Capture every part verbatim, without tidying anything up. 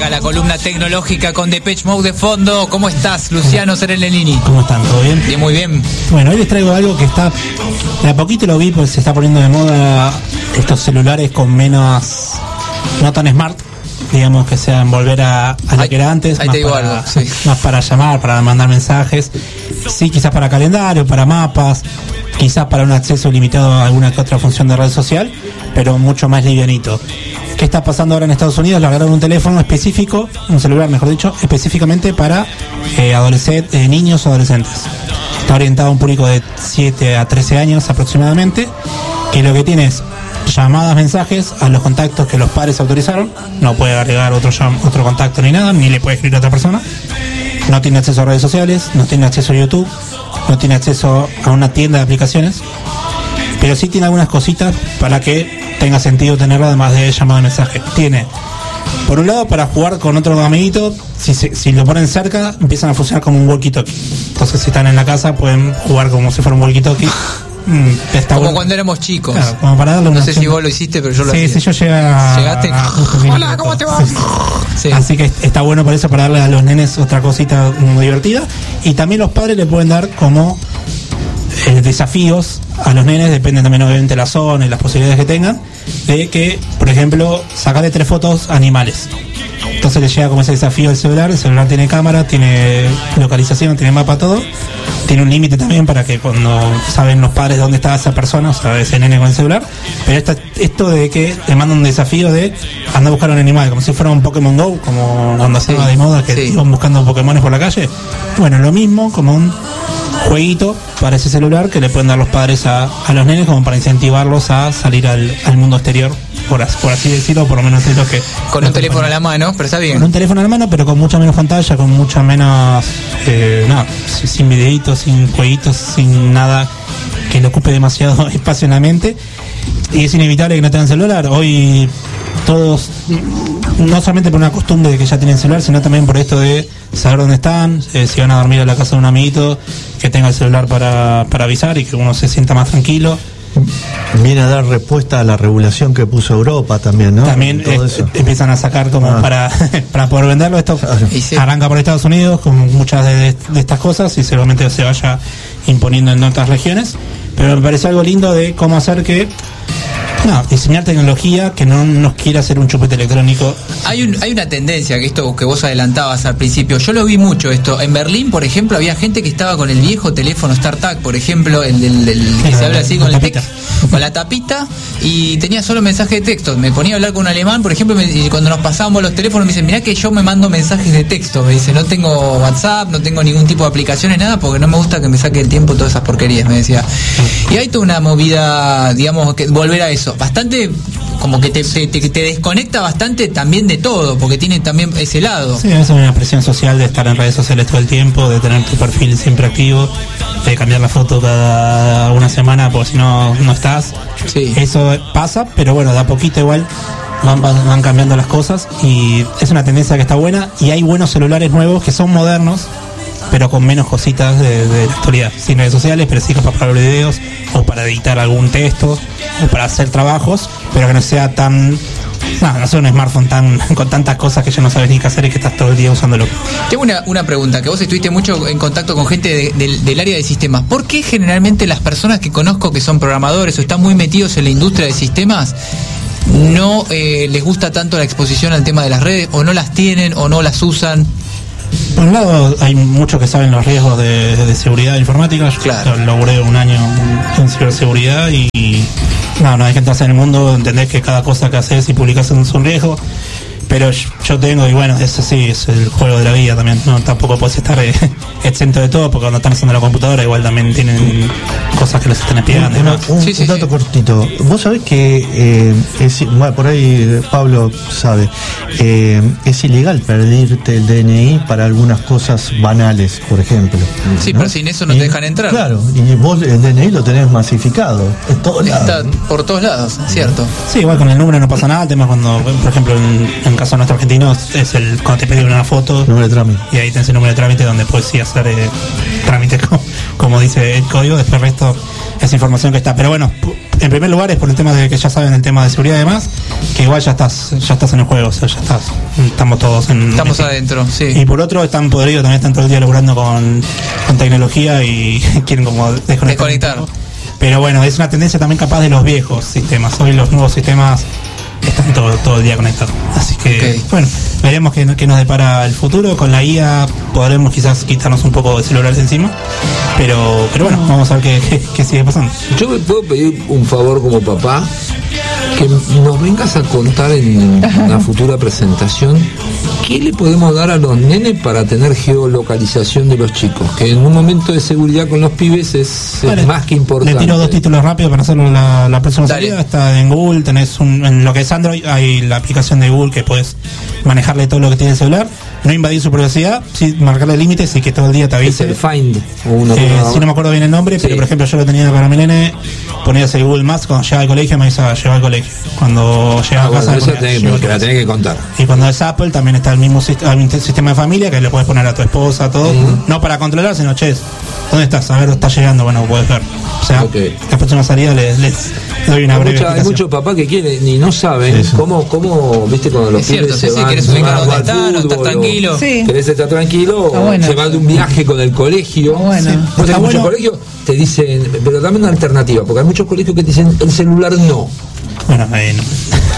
Llega la columna tecnológica con Depeche Mode de fondo. ¿Cómo estás, Luciano Serenellini? ¿Cómo están? ¿Todo bien? Bien, muy bien. Bueno, hoy les traigo algo que está... De a poquito lo vi, pues se está poniendo de moda estos celulares con menos... No tan smart, digamos, que sean volver a, a lo Ahí- que era antes. ahí Más te digo para, algo, sí. más para llamar, para mandar mensajes. Sí, quizás para calendario, para mapas, quizás para un acceso limitado a alguna que otra función de red social, pero mucho más livianito. ¿Qué está pasando ahora en Estados Unidos? Largaron un teléfono específico, un celular mejor dicho, específicamente para eh, adolescentes, eh, niños o adolescentes. Está orientado a un público de siete a trece años aproximadamente, que lo que tiene es llamadas, mensajes a los contactos que los padres autorizaron. No puede agregar otro, llam- otro contacto ni nada, ni le puede escribir a otra persona. No tiene acceso a redes sociales, no tiene acceso a YouTube, no tiene acceso a una tienda de aplicaciones, pero sí tiene algunas cositas para que tenga sentido tenerlo, además de llamada de mensaje. Tiene, por un lado, para jugar con otro amiguito. Si, se- si lo ponen cerca, empiezan a funcionar como un walkie-talkie. Entonces, si están en la casa, pueden jugar como si fuera un walkie-talkie. Mm, está Como bueno. cuando éramos chicos. Claro, como para darle No una sé si opción. vos lo hiciste, pero yo lo Sí, hacía. sí, yo llegué a... ¿Llegaste? a- a- Hola, ¿cómo te va? Sí, sí. Sí. Así que está bueno por eso, para darle a los nenes otra cosita muy divertida. Y también los padres le pueden dar como eh, desafíos a los nenes, depende también obviamente de la zona y las posibilidades que tengan, de que, por ejemplo, sacarle tres fotos a animales. Entonces le llega como ese desafío al celular. El celular tiene cámara, tiene localización, tiene mapa, todo. Tiene un límite también para que cuando saben los padres dónde está esa persona, o sea, ese nene con el celular. Pero esta, esto de que te mandan un desafío de andar a buscar un animal, como si fuera un Pokémon Go, como cuando Sí, estaba de moda que sí. iban buscando Pokémones por la calle. Bueno, lo mismo, como un jueguito para ese celular que le pueden dar los padres a, a los nenes, como para incentivarlos a salir al, al mundo exterior, por, as- por así decirlo, por lo menos es lo que... Con un teléfono a la mano, pero está bien. Con un teléfono en la mano, pero con mucha menos pantalla, con mucha menos... Eh, no, si- sin videitos, sin jueguitos, sin nada que le ocupe demasiado espacio en la mente. Y es inevitable que no tengan celular. Hoy todos, no solamente por una costumbre de que ya tienen celular, sino también por esto de saber dónde están, eh, si van a dormir a la casa de un amiguito, que tenga el celular para, para avisar y que uno se sienta más tranquilo. Viene a dar respuesta a la regulación que puso Europa también, ¿no? También Todo eh, eso. empiezan a sacar como Ah. para, para poder venderlo. Esto Y sí. arranca por Estados Unidos con muchas de, de estas cosas y seguramente se vaya imponiendo en otras regiones. Pero me parece algo lindo de cómo hacer que, no, diseñar tecnología que no nos quiera hacer un chupete electrónico. Hay, un, hay una tendencia, que esto que vos adelantabas al principio, yo lo vi mucho esto. En Berlín, por ejemplo, había gente que estaba con el viejo teléfono StarTAC, por ejemplo, el del, del que Sí, se la- habla así la con el tapita. tec, con la tapita, y tenía solo mensaje de texto. Me ponía a hablar con un alemán, por ejemplo, me- y cuando nos pasábamos los teléfonos me dice, mirá que yo me mando mensajes de texto, me dice, no tengo WhatsApp, no tengo ningún tipo de aplicaciones, nada, porque no me gusta que me saque el tiempo todas esas porquerías, me decía. Y hay toda una movida, digamos, que volver a eso, bastante como que te, te, te- te desconecta bastante también de todo, porque tiene también ese lado. Sí, eso es una presión social de estar en redes sociales todo el tiempo, de tener tu perfil siempre activo, de cambiar la foto cada una semana porque si no, no estás. Sí. Eso pasa, pero bueno, de a poquito igual van, van, van cambiando las cosas y es una tendencia que está buena y hay buenos celulares nuevos que son modernos, pero con menos cositas de, de la actualidad. Sin redes sociales, pero sí capaz para ver videos o para editar algún texto o para hacer trabajos, pero que no sea tan... No, no sea un smartphone tan con tantas cosas que ya no sabes ni qué hacer y que estás todo el día usándolo. Tengo una, una pregunta, que vos estuviste mucho en contacto con gente de- del- del área de sistemas. ¿Por qué generalmente las personas que conozco que son programadores o están muy metidos en la industria de sistemas no eh, les gusta tanto la exposición al tema de las redes, o no las tienen, o no las usan? Por un lado, hay muchos que saben los riesgos de, de seguridad informática. Yo Claro. logré un año en ciberseguridad y no, no hay que entrarse en el mundo, entendés que cada cosa que haces y publicas es un riesgo. Pero yo, yo tengo, y bueno, eso sí, es el juego de la vida también. No, tampoco puedes estar eh, exento de todo, porque cuando están usando la computadora igual también tienen cosas que les están espiando. Una- ¿no? un Sí, sí, dato sí. cortito. Vos sabés que eh, es, bueno, por ahí Pablo sabe, eh, es ilegal pedirte el D N I para algunas cosas banales, por ejemplo. Sí, ¿no? pero sin eso no Y- te dejan entrar. Claro, y vos el D N I lo tenés masificado en todos Está lados. por todos lados, ¿cierto? Sí, igual con el número no pasa nada. El tema es cuando, por ejemplo, en, en caso nuestro argentino, es el cuando te piden una foto Número de trámite. y ahí tenés el número de trámite donde puedes sí hacer eh, trámites como, como dice el código. Después el resto esa información que está. Pero bueno, en primer lugar es por el tema de que ya saben el tema de seguridad y demás, que igual ya estás ya estás en el juego, o sea, ya estás, estamos todos en... Estamos en adentro, sí. Y por otro, están podridos, también están todo el día laburando con, con tecnología y quieren como desconectar. Desconectar. Pero bueno, es una tendencia también capaz de los viejos sistemas. Hoy los nuevos sistemas están todo, todo el día conectados. Así que, okay. bueno, veremos qué, qué nos depara el futuro. Con la I A podremos quizás quitarnos un poco de celulares encima. Pero pero bueno, vamos a ver qué, qué, qué sigue pasando. Yo me puedo pedir un favor como papá, que nos vengas a contar en una futura presentación qué le podemos dar a los nenes para tener geolocalización de los chicos, que en un momento de seguridad con los pibes es, vale. es más que importante. Le tiro dos títulos rápidos para hacerlo la, la próxima salida. Está en Google, tenés un, en lo que es Android hay la aplicación de Google que puedes manejarle todo lo que tiene el celular, no invadir su privacidad, sí marcarle límites y que todo el día te avise. Es el Find o uno eh, si no me acuerdo bien el nombre, sí. pero por ejemplo yo lo tenía para mi nene, ponías el Google Maps, cuando llegaba al colegio me avisaba, llegaba al colegio. Cuando llegaba ah, a casa bueno, eso tenés, que, que la tenés que contar. Y cuando es Apple también está el mismo sistema de familia que le puedes poner a tu esposa, todo, uh-huh. no para controlar, sino che, ¿dónde estás? A ver, está llegando, bueno, puedes ver. O sea, okay. la próxima salida les, les doy una hay breve mucha, hay muchos papás que quieren y no saben sí, cómo, cómo, viste, cuando los es cierto, pibes sí, se sí, van, querés ubicar dónde están, no estás tranquilo. Sí. Querés estar tranquilo, ah, bueno. se van de un viaje con el colegio. Ah, bueno. sí. Vos tenés muchos colegios, te dicen, pero dame una alternativa, porque hay muchos colegios que te dicen el celular no. Bueno, ahí no.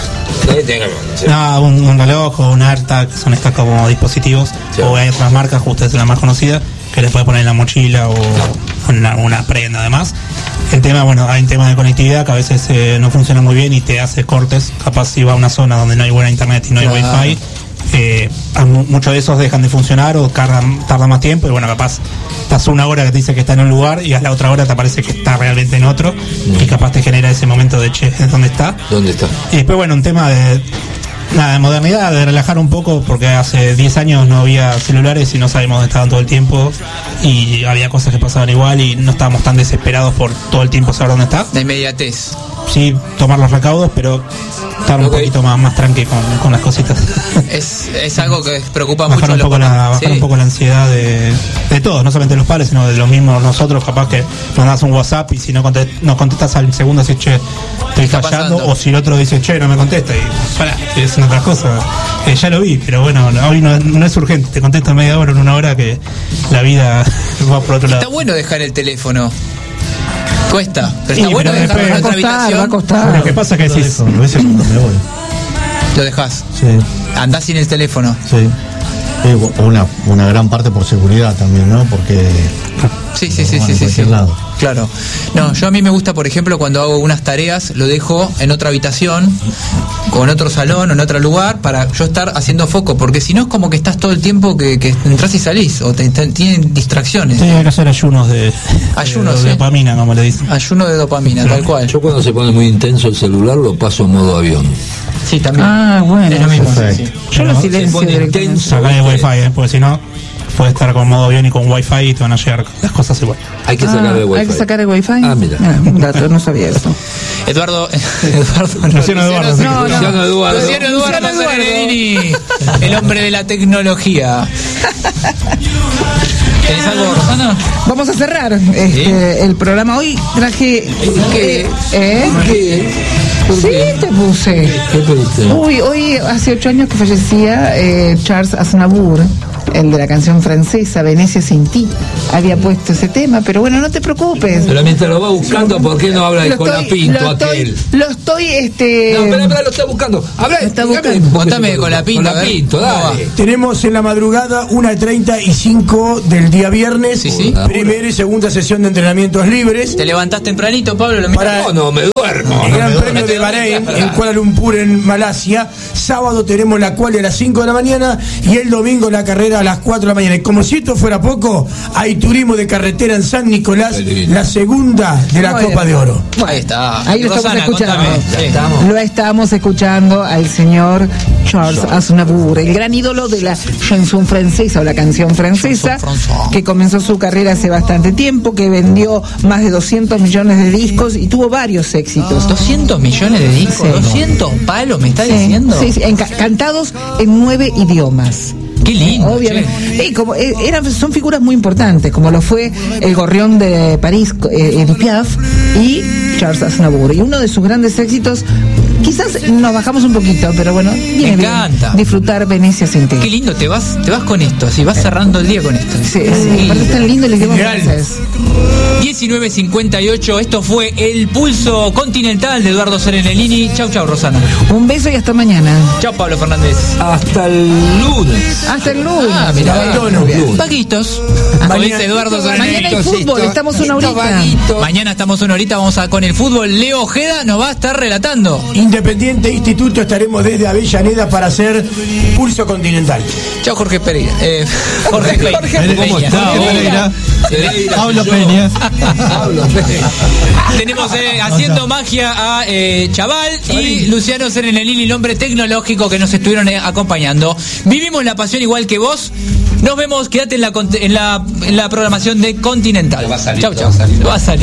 No, un, un reloj o un AirTag, que son estos como dispositivos, sí. o hay otras marcas, justo es la más conocida, que les puede poner en la mochila o una, una prenda además. El tema, bueno, hay un tema de conectividad que a veces eh, no funciona muy bien y te hace cortes, capaz si va a una zona donde no hay buena internet y no hay claro. wifi, eh, muchos de esos dejan de funcionar o tardan, tardan más tiempo y bueno, capaz estás una hora que te dice que está en un lugar y a la otra hora te aparece que está realmente en otro mm. y capaz te genera ese momento de che, ¿dónde está? ¿Dónde está? Y después, bueno, un tema de nada, de modernidad, de relajar un poco, porque hace diez años no había celulares y no sabemos dónde estaban todo el tiempo y había cosas que pasaban igual y no estábamos tan desesperados por todo el tiempo saber dónde está. La inmediatez. Sí, tomar los recaudos, pero estar un okay. poquito más, más tranqui con, con las cositas. Es, es algo que preocupa bajar mucho un a los poco la, Bajar sí. un poco la ansiedad de, de todos, no solamente de los padres, sino de los mismos nosotros, capaz que mandás un WhatsApp y si no contest, nos contestas al segundo decís, che, estoy fallando, pasando? O si el otro dice, che, no me contesta y pará, es una otra cosa. Eh, ya lo vi, pero bueno, hoy no, no es urgente, te contesto en media hora, en una hora que la vida va por otro lado. Está bueno dejar el teléfono. Cuesta, pero está sí, bueno pero dejarlo en otra habitación. Va a costar. Lo que pasa es que decís, lo dejo, lo cuando me voy. Lo dejás. Sí. Andás sin el teléfono. Sí. Eh, una, una gran parte por seguridad también, ¿no? Porque sí, sí, sí, sí, sí, sí. Lado. Claro. No, yo a mí me gusta, por ejemplo, cuando hago unas tareas, lo dejo en otra habitación, o en otro salón, o en otro lugar, para yo estar haciendo foco, porque si no es como que estás todo el tiempo que, que entras y salís, o te, te, tienen distracciones. Sí, hay que hacer ayunos de, ayunos, de, de sí. dopamina, como le dicen. Ayuno de dopamina, sí. tal cual. Yo cuando se pone muy intenso el celular lo paso en modo avión. Sí, también. Ah, bueno. Es lo mismo. Sí, sí. Yo lo silencio directamente. Sacá el wifi, ¿eh? Porque si no, puedes estar con modo avión y con wifi y te van a llegar las cosas igual. Hay que ah, sacar el wifi. Hay que sacar el wifi. Ah, mira. Ah, un dato, no sabía eso. Eduardo, Eduardo, Luciano Eduardo. No, no, Luciano Eduardo. Luciano Eduardo Serenini, el hombre de la tecnología. ¿Tenés algo, Rosana? Vamos a cerrar este, ¿sí? el programa. Hoy traje... ¿Qué? ¿Eh? ¿Qué? Sí, qué? te puse. ¿Qué pediste? Uy, hoy hace ocho años que fallecía eh, Charles Aznavour, el de la canción francesa Venecia sin ti. Había puesto ese tema, pero bueno, no te preocupes. Pero mientras lo va buscando, ¿por qué no habla de Colapinto lo estoy, aquel? Lo estoy, este... No, espera, espera, lo está buscando. Habla, lo está buscando. Contame de Colapinto. Colapinto, dale. Tenemos en la madrugada una treinta y cinco del día viernes, sí, sí. primera y segunda sesión de entrenamientos libres. ¿Te levantás tempranito, Pablo? Lo Para, no, no, me duermo. El no Gran me Premio de Bahrein, en Kuala Lumpur, en Malasia. Sábado tenemos la quali a las cinco de la mañana y el domingo la carrera a las cuatro de la mañana. Y como si esto fuera poco, hay turismo de carretera en San Nicolás, la segunda de la bueno, Copa de Oro. Bueno, ahí está. Ahí lo Rosana, estamos escuchando. Sí. Estamos. Lo estamos escuchando al señor Charles Aznavour, el gran ídolo de la chanson francesa o la canción francesa, que comenzó su carrera hace bastante tiempo, que vendió más de doscientos millones de discos y tuvo varios éxitos. ¿doscientos millones de discos? Sí. ¿doscientos palos me está sí, diciendo? Sí, sí, en ca- cantados en nueve idiomas. Qué lindo. Obviamente. Y como eh, eran, son figuras muy importantes, como lo fue el gorrión de París, eh, Edith Piaf, y Charles Aznavour. Y uno de sus grandes éxitos, quizás nos bajamos un poquito, pero bueno, viene Me encanta. bien disfrutar Venecia sin ti. Qué lindo, te vas, te vas con esto, así vas cerrando el día con esto. Sí, sí, aparte es tan lindo el idioma Genial. francés. diecinueve cincuenta y ocho, esto fue el Pulso Continental de Eduardo Serenellini. Chau, chau, Rosana. Un beso y hasta mañana. Chau, Pablo Fernández. Hasta el lunes. Hasta el lunes. Ah, mirá, Abandono. vaguitos. Como Mañana- dice Eduardo Mañana hay Serenellini. fútbol, estamos una horita. Mañana estamos una horita, vamos a con el fútbol. Leo Ojeda nos va a estar relatando. Independiente Instituto, estaremos desde Avellaneda para hacer Pulso Continental. Chao, Jorge Pereira. Eh, Jorge Pereira. ¿Cómo está? Pereira. Pereira. Pablo Peña. Tenemos eh, haciendo magia a eh, Chaval y Luciano Serenellini, el hombre tecnológico que nos estuvieron eh, acompañando. Vivimos la pasión igual que vos. Nos vemos, quédate en la, en la, en la programación de Continental. Va a salir, Chau, va chau. a salir. Va a salir.